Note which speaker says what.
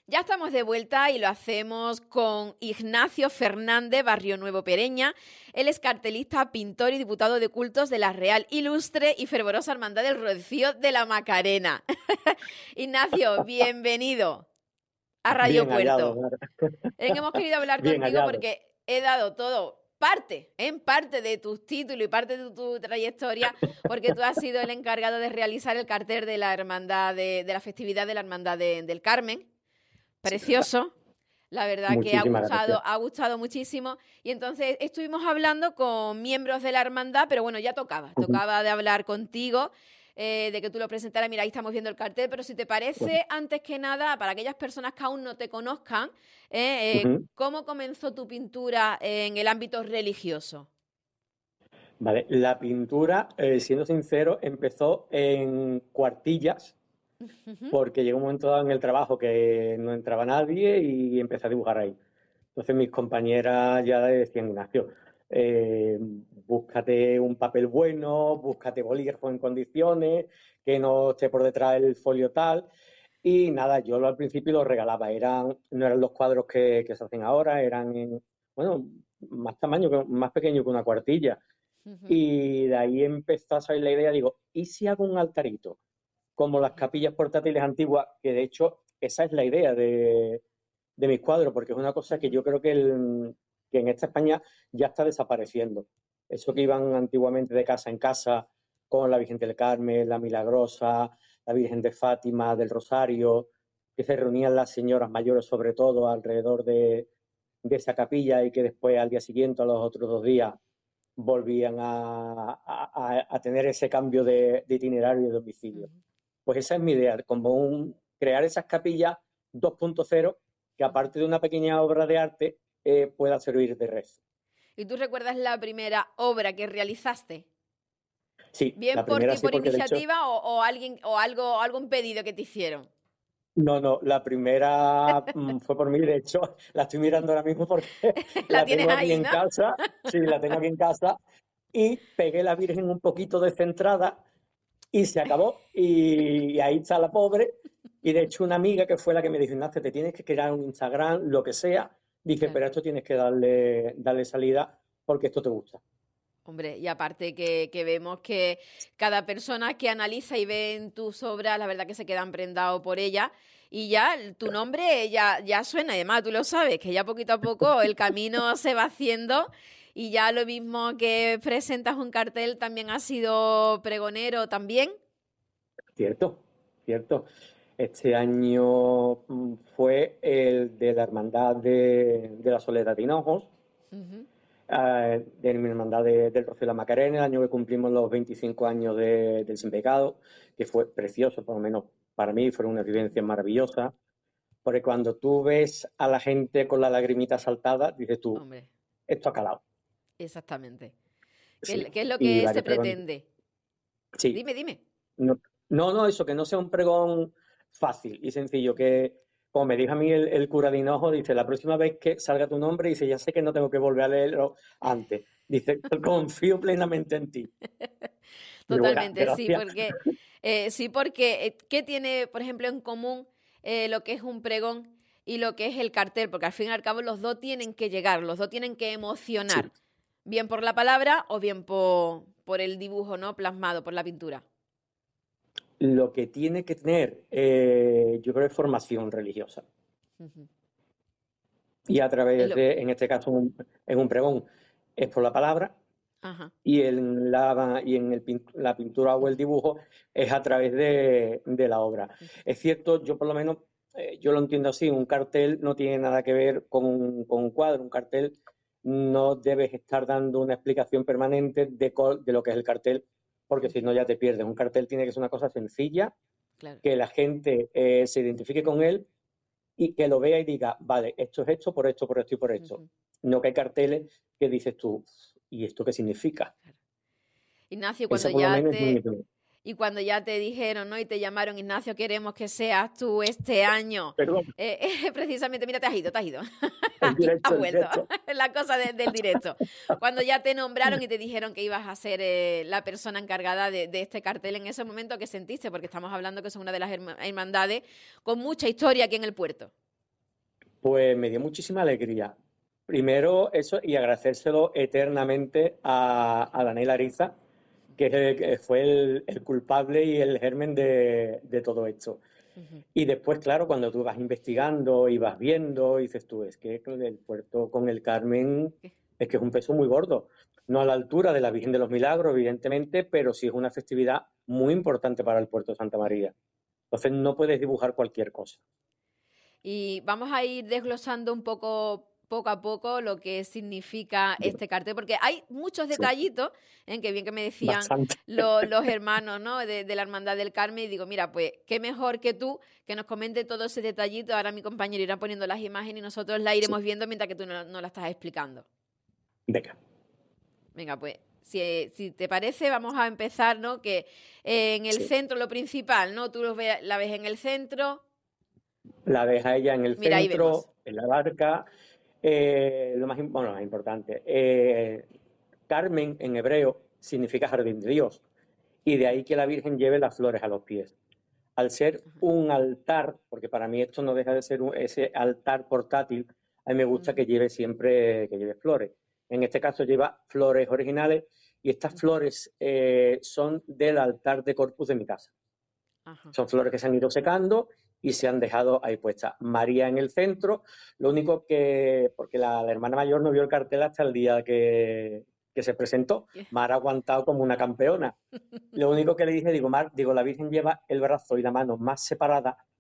Speaker 1: Ya estamos de vuelta y lo hacemos con Ignacio Fernández, Barrio Nuevo Pereña. Él es cartelista, pintor y diputado de cultos de la Real, Ilustre y Fervorosa Hermandad del Rocío de la Macarena. Ignacio, bienvenido a Radio
Speaker 2: Bien hallado,
Speaker 1: Puerto.
Speaker 2: Mar.
Speaker 1: Hemos querido hablar
Speaker 2: Bien
Speaker 1: contigo
Speaker 2: hallado.
Speaker 1: porque he dado parte de tus títulos y parte de tu trayectoria, porque tú has sido el encargado de realizar el cartel de la hermandad de la festividad de la Hermandad del Carmen.
Speaker 2: Sí, verdad.
Speaker 1: Precioso, la verdad que
Speaker 2: Muchísimas gracias.
Speaker 1: ha gustado muchísimo. Y entonces estuvimos hablando con miembros de la hermandad, pero bueno, ya
Speaker 2: Ujú.
Speaker 1: tocaba de hablar contigo, de que tú lo presentaras. Mira, ahí estamos viendo el cartel, pero si te
Speaker 2: Bueno,
Speaker 1: parece, antes que nada, para aquellas personas que aún no te conozcan,
Speaker 2: ujú.
Speaker 1: ¿cómo comenzó tu pintura en el ámbito religioso?
Speaker 2: Vale, la pintura, siendo sincero, empezó en cuartillas,
Speaker 1: Ujú.
Speaker 2: porque llegó un momento dado en el trabajo que no entraba nadie y empecé a dibujar ahí. Entonces mis compañeras ya decían, Ignacio, búscate un papel bueno, búscate bolígrafo en condiciones, que no esté por detrás el folio tal. Y nada, yo al principio los regalaba, no eran los cuadros que se hacen ahora, bueno, más tamaño, más pequeño que una cuartilla.
Speaker 1: Ujú.
Speaker 2: Y de ahí empezó a salir la idea, digo, ¿y si hago un altarito? Como las capillas portátiles antiguas, que de hecho esa es la idea de mis cuadros, porque es una cosa que
Speaker 1: Ujú.
Speaker 2: yo creo que en esta España ya está desapareciendo. Eso que
Speaker 1: Ujú.
Speaker 2: iban antiguamente de casa en casa con la Virgen del Carmen, la Milagrosa, la Virgen de Fátima, del Rosario, que se reunían las señoras mayores sobre todo alrededor de esa capilla y que después al día siguiente, a los otros 2 días, volvían a tener ese cambio de itinerario y de domicilio.
Speaker 1: Ujú.
Speaker 2: Pues esa es mi idea, como crear esas capillas 2.0 que
Speaker 1: Ujú.
Speaker 2: aparte de una pequeña obra de arte pueda servir de rezo.
Speaker 1: ¿Y tú recuerdas la primera obra que realizaste?
Speaker 2: Sí,
Speaker 1: Bien
Speaker 2: la
Speaker 1: por
Speaker 2: primera
Speaker 1: ti,
Speaker 2: sí,
Speaker 1: por
Speaker 2: porque de hecho,
Speaker 1: iniciativa o alguien o algún pedido que te hicieron.
Speaker 2: no, la primera fue por mí, de hecho, la estoy mirando ahora mismo porque
Speaker 1: La
Speaker 2: la
Speaker 1: tienes
Speaker 2: tengo aquí
Speaker 1: ahí,
Speaker 2: en
Speaker 1: ¿no?
Speaker 2: casa, sí, la tengo aquí en casa, y pegué la Virgen un poquito descentrada y se acabó. Y ahí está la pobre. Y de hecho, una amiga que fue la que me dijo, Ignacio, te tienes que crear un Instagram, lo que sea. Dije,
Speaker 1: Claro.
Speaker 2: pero esto tienes que darle salida porque esto te gusta.
Speaker 1: Hombre, y aparte que vemos que cada persona que analiza y ve en tus obras, la verdad que se quedan prendados por ella. Y ya tu nombre ya suena, además tú lo sabes, que ya poquito a poco el camino se va haciendo y ya lo mismo que presentas un cartel, también has sido pregonero también.
Speaker 2: Cierto, cierto. Este año fue el de la Hermandad de la Soledad de Hinojos,
Speaker 1: Ujú.
Speaker 2: de mi hermandad del Rocío de la Macarena, el año que cumplimos los 25 años del Sin Pecado, que fue precioso, por lo menos para mí, fue una vivencia maravillosa. Porque cuando tú ves a la gente con la lagrimita saltada, dices tú,
Speaker 1: Hombre,
Speaker 2: esto ha calado.
Speaker 1: exactamente.
Speaker 2: Sí,
Speaker 1: Qué es lo
Speaker 2: y
Speaker 1: que se
Speaker 2: varios pregones.
Speaker 1: pretende?
Speaker 2: Sí,
Speaker 1: Dime.
Speaker 2: no, no, eso, que no sea un pregón fácil y sencillo, que como me dijo a mí el cura de Hinojo, dice, la próxima vez que salga tu nombre, dice, ya sé que no tengo que volver a leerlo antes. Dice, confío plenamente en ti. Digo, bueno,
Speaker 1: Totalmente,
Speaker 2: gracias.
Speaker 1: sí, porque ¿qué tiene, por ejemplo, en común lo que es un pregón y lo que es el cartel? Porque al fin y al cabo los dos tienen que llegar, los dos tienen que
Speaker 2: Sí,
Speaker 1: emocionar, bien por la palabra o bien por el dibujo, ¿no? Plasmado, por la pintura.
Speaker 2: lo que tiene que tener, yo creo, es formación religiosa.
Speaker 1: Ujú.
Speaker 2: Y a
Speaker 1: Es
Speaker 2: través
Speaker 1: lo,
Speaker 2: en este caso, en un pregón, es por la palabra,
Speaker 1: ajá.
Speaker 2: y en la pintura o el dibujo es a través de la obra. Es cierto, yo por lo menos, yo lo entiendo así, un cartel no tiene nada que ver con un cuadro, un cartel no debes estar dando una explicación permanente de lo que es el cartel, porque si
Speaker 1: Ujú.
Speaker 2: no ya te pierdes. Un cartel tiene que ser una cosa sencilla,
Speaker 1: Claro.
Speaker 2: que la gente se identifique con él y que lo vea y diga, vale, esto es esto, por esto, por esto y por esto.
Speaker 1: Ujú.
Speaker 2: No que hay carteles que dices tú, ¿y esto qué significa?
Speaker 1: Ignacio,
Speaker 2: Esa por lo menos es mi opinión.
Speaker 1: y cuando ya te dijeron, ¿no? Y te llamaron, Ignacio, queremos que seas tú este año.
Speaker 2: Perdón,
Speaker 1: Precisamente, mira, te has ido.
Speaker 2: el
Speaker 1: Has
Speaker 2: directo, el
Speaker 1: vuelto.
Speaker 2: directo.
Speaker 1: La cosa del directo. Cuando ya te nombraron y te dijeron que ibas a ser la persona encargada de este cartel, en ese momento, ¿qué sentiste? Porque estamos hablando que son una de las hermandades con mucha historia aquí en el puerto.
Speaker 2: Pues me dio muchísima alegría. Primero eso y agradecérselo eternamente a Daniel Ariza, que fue el culpable y el germen de todo esto.
Speaker 1: Ujú.
Speaker 2: Y después, claro, cuando tú vas investigando y vas viendo, dices tú, es que el puerto con el Carmen es que es un peso muy gordo. No a la altura de la Virgen de los Milagros, evidentemente, pero sí es una festividad muy importante para el puerto de Santa María. Entonces no puedes dibujar cualquier cosa.
Speaker 1: Y vamos a ir desglosando un poco a poco, lo que significa este cartel, porque hay muchos
Speaker 2: Sí,
Speaker 1: detallitos en que bien que me decían
Speaker 2: bastante.
Speaker 1: los hermanos, ¿no? De la Hermandad del Carmen, y digo, mira, pues qué mejor que tú que nos comente todo ese detallito. Ahora mi compañero irá poniendo las imágenes y nosotros la
Speaker 2: Sí.
Speaker 1: iremos viendo mientras que tú no la estás explicando.
Speaker 2: Venga.
Speaker 1: Venga, pues si te parece, vamos a empezar, ¿no? Que en el
Speaker 2: Sí.
Speaker 1: centro, lo principal, ¿no? Tú la ves en el centro.
Speaker 2: La ves a ella en el
Speaker 1: Mira, ahí vemos.
Speaker 2: centro, en la barca. Bueno, lo más importante. Carmen en hebreo significa jardín de Dios. Y de ahí que la Virgen lleve las flores a los pies. Al ser un altar, porque para mí esto no deja de ser ese altar portátil, a mí me gusta
Speaker 1: Ujú,
Speaker 2: que lleve siempre que lleve flores. En este caso lleva flores originales y estas
Speaker 1: ujú,
Speaker 2: flores son del altar de Corpus de mi casa.
Speaker 1: ajá.
Speaker 2: Son flores que se han ido secando y se han dejado ahí puestas. María en el centro, lo único que, porque la hermana mayor no vio el cartel hasta el día que se presentó. Mar ha aguantado como una campeona. Lo único que le dije, digo, Mar, digo, la Virgen lleva el brazo y la mano más separada